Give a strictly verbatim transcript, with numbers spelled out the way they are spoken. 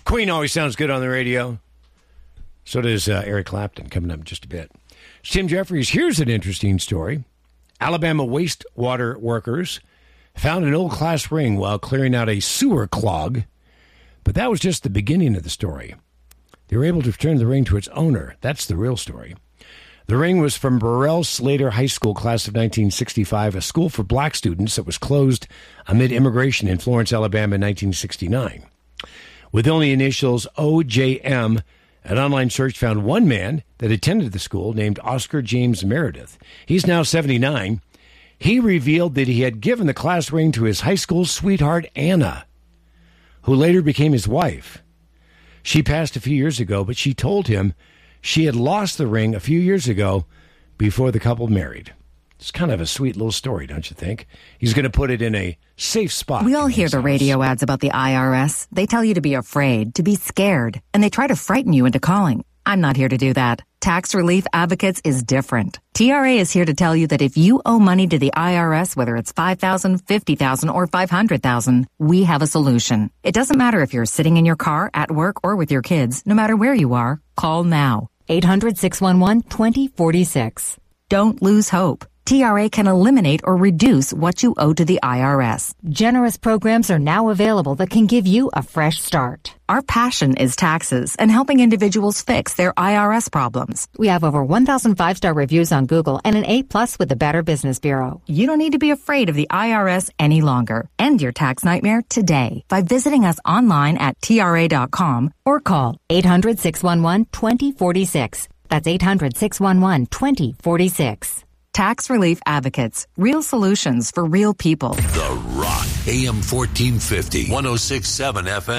Queen always sounds good on the radio. So does uh, Eric Clapton, coming up in just a bit. Tim Jeffries, here's an interesting story. Alabama wastewater workers found an old class ring while clearing out a sewer clog. But that was just the beginning of the story. They were able to return the ring to its owner. That's the real story. The ring was from Burrell Slater High School, class of nineteen sixty-five, a school for black students that was closed amid immigration in Florence, Alabama in nineteen sixty-nine. With only initials O J M, an online search found one man that attended the school named Oscar James Meredith. He's now seventy-nine. He revealed that he had given the class ring to his high school sweetheart, Anna, who later became his wife. She passed a few years ago, but she told him she had lost the ring a few years ago before the couple married. It's kind of a sweet little story, don't you think? He's going to put it in a safe spot. We all hear the radio ads about the I R S. They tell you to be afraid, to be scared, and they try to frighten you into calling. I'm not here to do that. Tax Relief Advocates is different. T R A is here to tell you that if you owe money to the I R S, whether it's five thousand dollars, fifty thousand dollars, or five hundred thousand dollars, we have a solution. It doesn't matter if you're sitting in your car, at work, or with your kids. No matter where you are, call now. eight hundred, six one one, two zero four six. Don't lose hope. T R A can eliminate or reduce what you owe to the I R S. Generous programs are now available that can give you a fresh start. Our passion is taxes and helping individuals fix their I R S problems. We have over one thousand five-star reviews on Google and an A plus with the Better Business Bureau. You don't need to be afraid of the I R S any longer. End your tax nightmare today by visiting us online at T R A dot com or call eight hundred, six one one, two zero four six. That's eight hundred, six one one, two zero four six. Tax Relief Advocates. Real solutions for real people. The Rock. A M fourteen fifty. one oh six point seven F M.